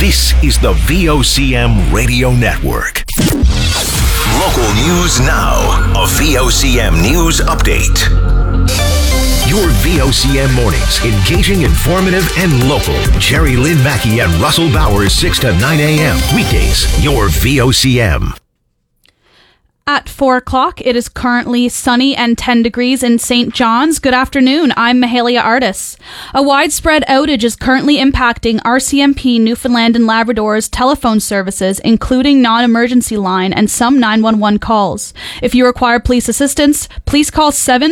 This is the VOCM Radio Network. Local news now. A VOCM news update. Your VOCM mornings, engaging, informative, and local. Jerry Lynn Mackey and Russell Bowers, 6 to 9 a.m. Weekdays, your VOCM. At 4 o'clock, it is currently sunny and 10 degrees in St. John's. Good afternoon. I'm Mahalia Artis. A widespread outage is currently impacting RCMP Newfoundland and Labrador's telephone services, including non-emergency line and some 911 calls. If you require police assistance, please call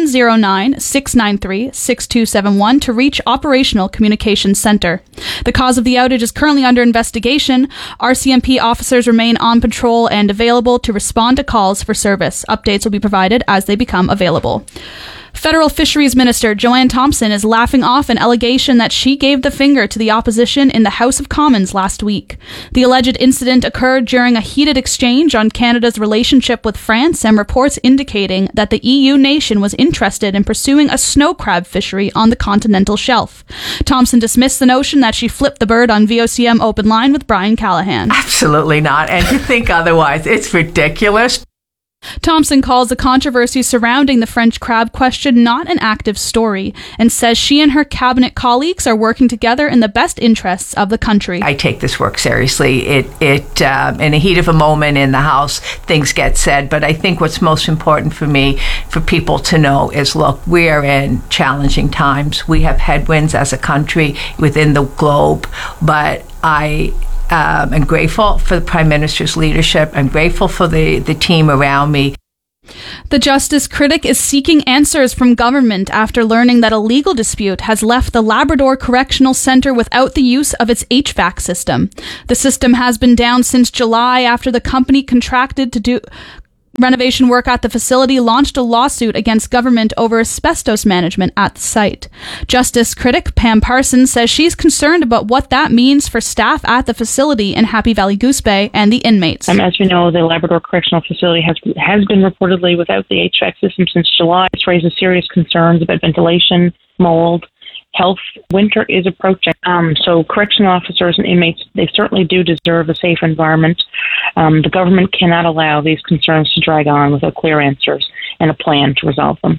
709-693-6271 to reach Operational Communications Center. The cause of the outage is currently under investigation. RCMP officers remain on patrol and available to respond to calls for service. Updates will be provided as they become available. Federal Fisheries Minister Joanne Thompson is laughing off an allegation that she gave the finger to the opposition in the House of Commons last week. The alleged incident occurred during a heated exchange on Canada's relationship with France and reports indicating that the EU nation was interested in pursuing a snow crab fishery on the continental shelf. Thompson dismissed the notion that she flipped the bird on VOCM Open Line with Brian Callahan. Absolutely not. And to think otherwise, it's ridiculous. Thompson calls the controversy surrounding the French crab question not an active story and says she and her cabinet colleagues are working together in the best interests of the country. I take this work seriously. It in the heat of a moment in the House, things get said, but I think what's most important for me, for people to know is, look, we are in challenging times. We have headwinds as a country within the globe, but I'm grateful for the Prime Minister's leadership. I'm grateful for the team around me. The Justice Critic is seeking answers from government after learning that a legal dispute has left the Labrador Correctional Centre without the use of its HVAC system. The system has been down since July after the company contracted to do renovation work at the facility launched a lawsuit against government over asbestos management at the site. Justice Critic Pam Parsons says she's concerned about what that means for staff at the facility in Happy Valley Goose Bay and the inmates. As you know, the Labrador Correctional Facility has been reportedly without the HVAC system since July. It's raises serious concerns about ventilation, mold, health. Winter is approaching. So correctional officers and inmates, they certainly do deserve a safe environment. The government cannot allow these concerns to drag on without clear answers and a plan to resolve them.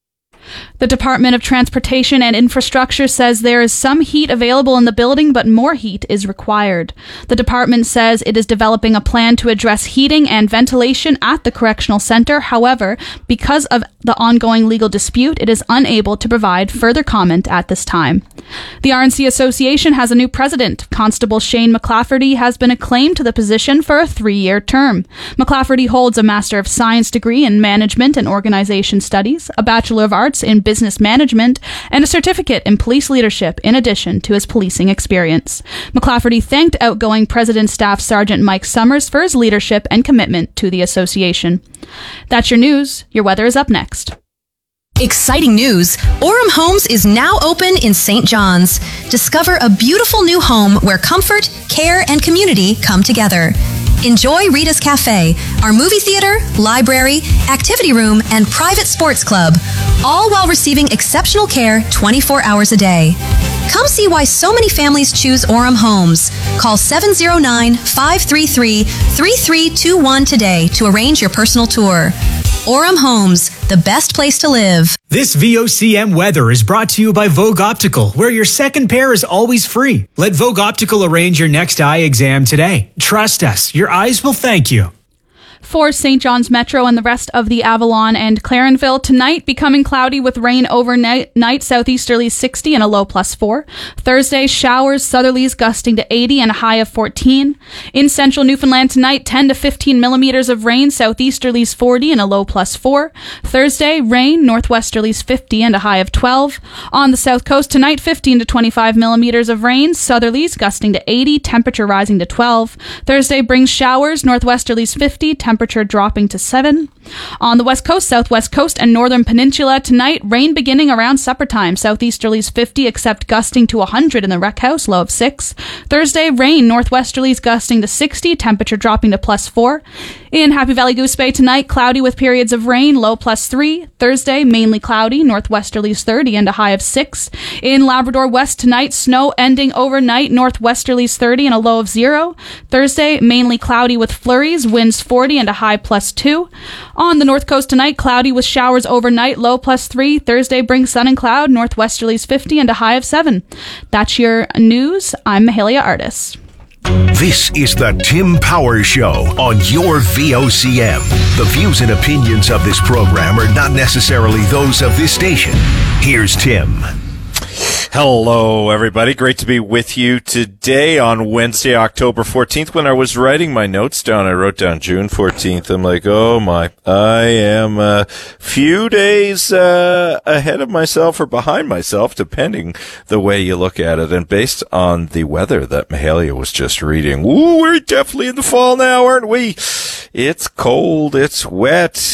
The Department of Transportation and Infrastructure says there is some heat available in the building, but more heat is required. The department says it is developing a plan to address heating and ventilation at the correctional center. However, because of the ongoing legal dispute, it is unable to provide further comment at this time. The RNC Association has a new president. Constable Shane McLafferty has been acclaimed to the position for a 3-year term. McLafferty holds a Master of Science degree in Management and Organization Studies, a Bachelor of Arts in Business Management, and a certificate in police leadership in addition to his policing experience. McLafferty thanked outgoing President Staff Sergeant Mike Summers for his leadership and commitment to the association. That's your news. Your weather is up next. Exciting news! Orem Homes is now open in St. John's. Discover a beautiful new home where comfort, care, and community come together. Enjoy Rita's Cafe, our movie theater, library, activity room, and private sports club, all while receiving exceptional care 24 hours a day. Come see why so many families choose Orem Homes. Call 709-533-3321 today to arrange your personal tour. Orem Homes, the best place to live. This VOCM weather is brought to you by Vogue Optical, where your second pair is always free. Let Vogue Optical arrange your next eye exam today. Trust us, your eyes will thank you. For St. John's Metro and the rest of the Avalon and Clarenville, tonight becoming cloudy with rain overnight, southeasterly 60 and a low +4. Thursday, showers, southerlies gusting to 80 and a high of 14. In central Newfoundland tonight, 10 to 15 millimeters of rain, southeasterlies 40 and a low +4. Thursday, rain, northwesterlies 50 and a high of 12. On the south coast tonight, 15 to 25 millimeters of rain, southerlies gusting to 80, temperature rising to 12. Thursday brings showers, northwesterlies 50, temperature temperature dropping to 7. On the west coast, southwest coast, and northern peninsula tonight, rain beginning around supper time. Southeasterlies 50, except gusting to 100 in the Rec House, low of 6. Thursday, rain, northwesterlies gusting to 60, temperature dropping to +4. In Happy Valley Goose Bay tonight, cloudy with periods of rain, low +3. Thursday, mainly cloudy, northwesterlies 30 and a high of 6. In Labrador West tonight, snow ending overnight, northwesterlies 30 and a low of 0. Thursday, mainly cloudy with flurries, winds 40 and a high +2. On the north coast tonight, cloudy with showers overnight, low +3. Thursday brings sun and cloud, northwesterlies 50 and a high of 7. That's your news. I'm Mahalia Artis. This is the Tim Power Show on your VOCM. The views and opinions of this program are not necessarily those of this station. Here's Tim. Hello, everybody. Great to be with you today on Wednesday, October 14th. When I was writing my notes down, I wrote down June 14th. I'm like, oh my, I am a few days ahead of myself or behind myself, depending the way you look at it. And based on the weather that Mahalia was just reading, ooh, we're definitely in the fall now, aren't we? It's cold. It's wet.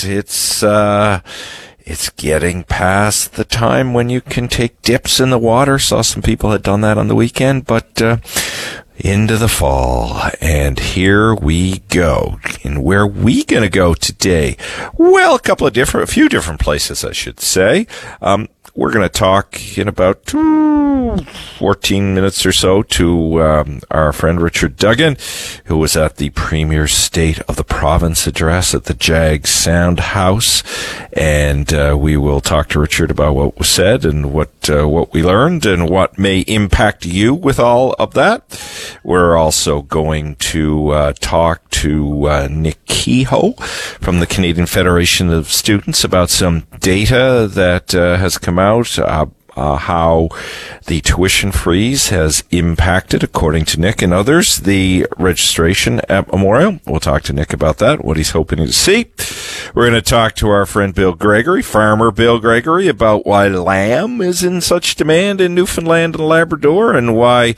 It's getting past the time when you can take dips in the water. Saw some people had done that on the weekend, but into the fall. And here we go. And where are we going to go today? Well, a few different places, I should say. We're going to talk in about 14 minutes or so to our friend Richard Duggan, who was at the Premier's State of the Province address at the Jag Sound House. And we will talk to Richard about what was said and what we learned and what may impact you with all of that. We're also going to talk to Nick Kehoe from the Canadian Federation of Students about some data that has come out, how the tuition freeze has impacted, according to Nick and others, the registration at Memorial. We'll talk to Nick about that, what he's hoping to see. We're going to talk to our friend Bill Gregory, Farmer Bill Gregory, about why lamb is in such demand in Newfoundland and Labrador and why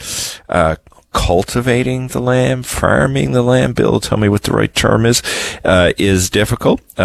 cultivating the lamb, farming the lamb, Bill, tell me what the right term is difficult.